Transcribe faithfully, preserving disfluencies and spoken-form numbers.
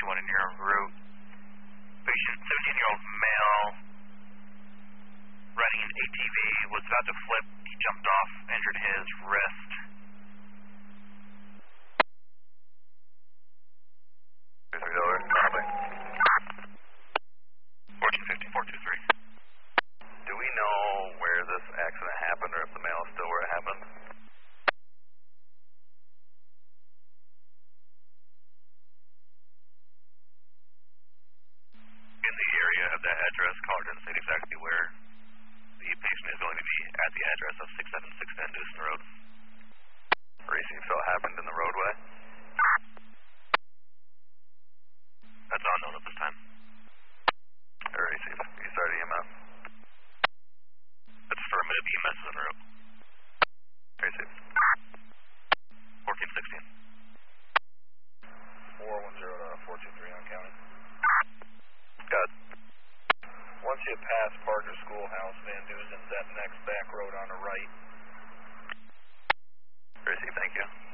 one in your route. Patient, seventeen-year-old male, riding an A T V, was about to flip. He jumped off, injured his wrist. fourteen fifty-four two three. Do we know where this accident happened, or if the male is still where it happened? In the area of that address, caller didn't state exactly where. The patient is going to be at the address of six seven six Van Dusen Road. Racing, so it happened in the roadway? That's unknown at this time. Racing, you started E M S? That's affirmative, E M S is en route. Racing. fourteen sixteen. four one zero to four two three on county. Got it. Once you pass Parker Schoolhouse, Van Dusen's that next back road on the right. Racing, thank you.